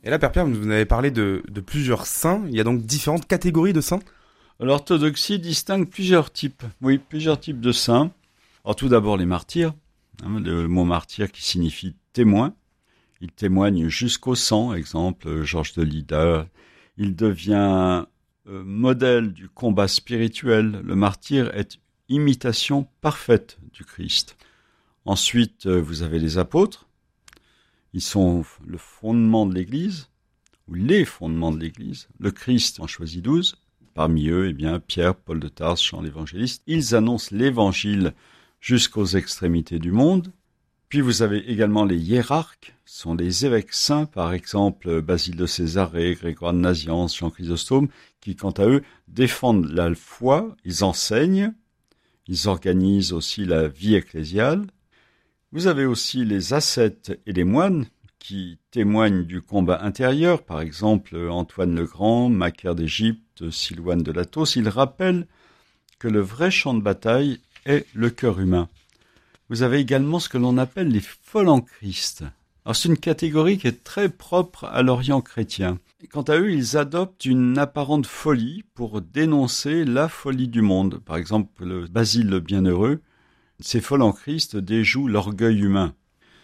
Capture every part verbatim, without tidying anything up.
Et là, Père Pierre, vous nous avez parlé de, de plusieurs saints. Il y a donc différentes catégories de saints. L'orthodoxie distingue plusieurs types, oui, plusieurs types de saints. Alors tout d'abord les martyrs, hein, le mot martyr qui signifie témoin. Il témoigne jusqu'au sang, exemple Georges de Lydda. Il devient euh, modèle du combat spirituel. Le martyr est imitation parfaite du Christ. Ensuite, euh, vous avez les apôtres. Ils sont le fondement de l'Église, ou les fondements de l'Église. Le Christ en choisit douze. Parmi eux, eh bien, Pierre, Paul de Tarse, Jean l'évangéliste. Ils annoncent l'Évangile jusqu'aux extrémités du monde. Puis vous avez également les hiérarques, ce sont les évêques saints, par exemple Basile de Césarée, Grégoire de Nazianze, Jean Chrysostome, qui quant à eux défendent la foi, ils enseignent, ils organisent aussi la vie ecclésiale. Vous avez aussi les ascètes et les moines qui témoignent du combat intérieur, par exemple Antoine le Grand, Macaire d'Égypte, Silouane de Latos. Ils rappellent que le vrai champ de bataille est le cœur humain. Vous avez également ce que l'on appelle les folles en Christ. Alors c'est une catégorie qui est très propre à l'Orient chrétien. Quant à eux, ils adoptent une apparente folie pour dénoncer la folie du monde. Par exemple, le Basile le Bienheureux, ces folles en Christ déjouent l'orgueil humain.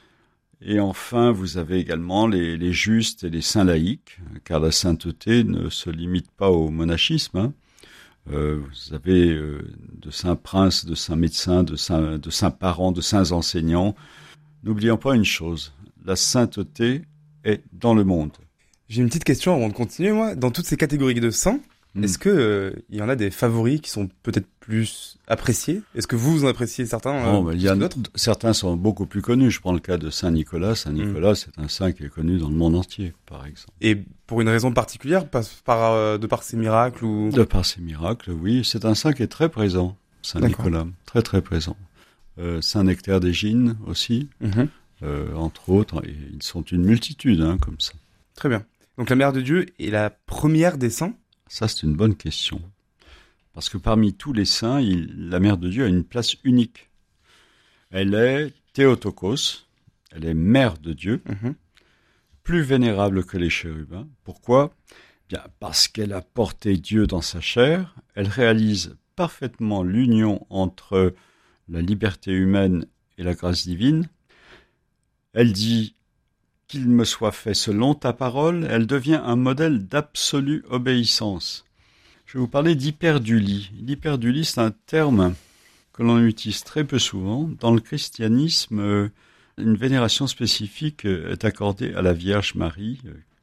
Et enfin, vous avez également les, les justes et les saints laïcs, car la sainteté ne se limite pas au monachisme, hein. Euh, vous avez euh, de saints princes, de saints médecins, de saints, de saints parents, de saints enseignants. N'oublions pas une chose, la sainteté est dans le monde. J'ai une petite question avant de continuer, moi. Dans toutes ces catégories de saints, mmh. est-ce que euh, il y en a des favoris qui sont peut-être plus appréciés? Est-ce que vous, vous en appréciez certains euh, oh, bah, il y a d'autres? Certains sont beaucoup plus connus. Je prends le cas de Saint Nicolas. Saint Nicolas, mmh. c'est un saint qui est connu dans le monde entier, par exemple. Et pour une raison particulière, par, par, euh, de par ses miracles ou... De par ses miracles, oui. C'est un saint qui est très présent, Saint D'accord. Nicolas. Très, très présent. Euh, Saint Nectaire d'Égine aussi, mmh. euh, entre autres. Et ils sont une multitude, hein, comme ça. Très bien. Donc la Mère de Dieu est la première des saints? Ça, c'est une bonne question. Parce que parmi tous les saints, il, la Mère de Dieu a une place unique. Elle est Théotokos, elle est Mère de Dieu, mmh. plus vénérable que les chérubins. Pourquoi ? Bien, parce qu'elle a porté Dieu dans sa chair, elle réalise parfaitement l'union entre la liberté humaine et la grâce divine. Elle dit « qu'il me soit fait selon ta parole », elle devient un modèle d'absolue obéissance. Je vais vous parler d'hyperdulie. L'hyperdulie, c'est un terme que l'on utilise très peu souvent. Dans le christianisme, une vénération spécifique est accordée à la Vierge Marie,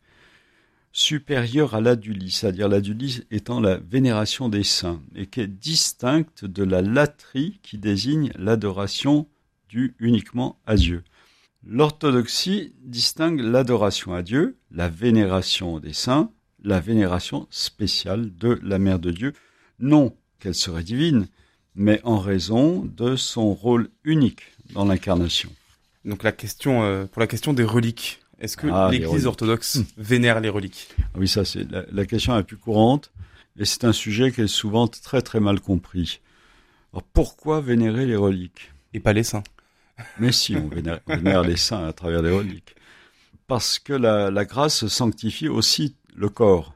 supérieure à l'adulie, c'est-à-dire l'adulie étant la vénération des saints, et qui est distincte de la latrie qui désigne l'adoration due uniquement à Dieu. L'orthodoxie distingue l'adoration à Dieu, la vénération des saints, la vénération spéciale de la Mère de Dieu, non qu'elle serait divine, mais en raison de son rôle unique dans l'incarnation. Donc la question, euh, pour la question des reliques, est-ce que ah, l'Église orthodoxe vénère les reliques ? Oui, ça c'est la, la question la plus courante, et c'est un sujet qui est souvent très très mal compris. Alors pourquoi vénérer les reliques ? Et pas les saints ? Mais si, on vénère, on vénère les saints à travers les reliques. Parce que la, la grâce sanctifie aussi le corps.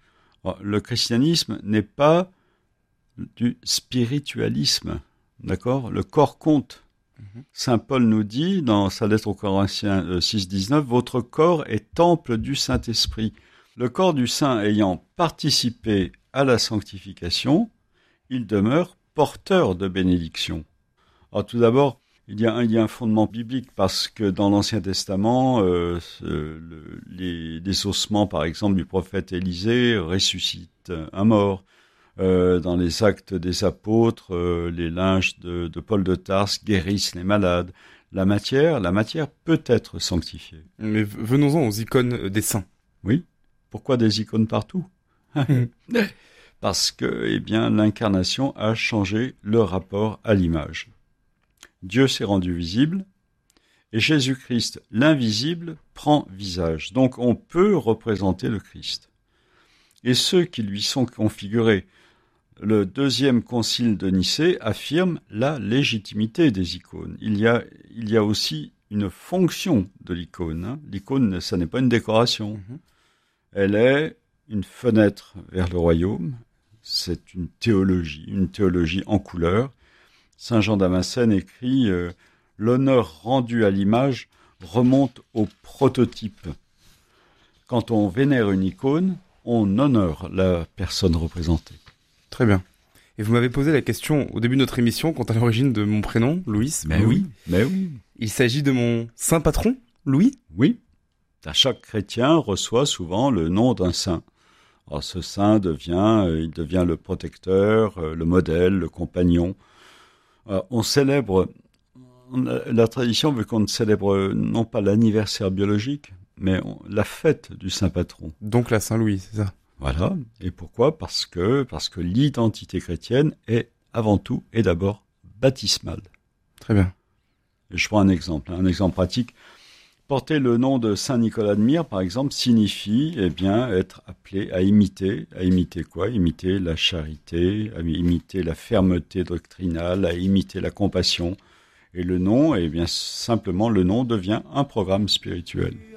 Le christianisme n'est pas du spiritualisme, d'accord ? Le corps compte. Mm-hmm. Saint Paul nous dit dans sa lettre aux Corinthiens six dix-neuf, « Votre corps est temple du Saint-Esprit. » Le corps du saint ayant participé à la sanctification, il demeure porteur de bénédiction. Alors tout d'abord, Il y, a un, il y a un fondement biblique parce que dans l'Ancien Testament, euh, le, les, les ossements, par exemple, du prophète Élisée ressuscitent un mort. Euh, dans les Actes des Apôtres, euh, les linges de, de Paul de Tarse guérissent les malades. La matière, la matière peut être sanctifiée. Mais venons-en aux icônes des saints. Oui. Pourquoi des icônes partout ? Parce que, eh bien, l'incarnation a changé le rapport à l'image. Dieu s'est rendu visible, et Jésus-Christ, l'invisible, prend visage. Donc on peut représenter le Christ. Et ceux qui lui sont configurés, le deuxième concile de Nicée affirme la légitimité des icônes. Il y a, il y a aussi une fonction de l'icône. Hein. L'icône, ça n'est pas une décoration. Mm-hmm. Elle est une fenêtre vers le royaume. C'est une théologie, une théologie en couleur. Saint Jean Damascène écrit euh, « L'honneur rendu à l'image remonte au prototype ». Quand on vénère une icône, on honore la personne représentée. Très bien. Et vous m'avez posé la question au début de notre émission quant à l'origine de mon prénom, Louis. Mais oui, mais oui. Il s'agit de mon saint patron, Louis ? Oui. Chaque chrétien reçoit souvent le nom d'un saint. Alors, ce saint devient, il devient le protecteur, le modèle, le compagnon. Alors, on célèbre, la tradition veut qu'on célèbre non pas l'anniversaire biologique, mais on, la fête du saint patron. Donc la Saint-Louis, c'est ça ? Voilà. Et pourquoi ? Parce que, parce que l'identité chrétienne est avant tout et d'abord baptismale. Très bien. Et je prends un exemple, un exemple pratique. Porter le nom de Saint Nicolas de Myre, par exemple, signifie eh bien, être appelé à imiter. À imiter quoi ? Imiter la charité, à imiter la fermeté doctrinale, à imiter la compassion. Et le nom, eh bien, simplement, le nom devient un programme spirituel.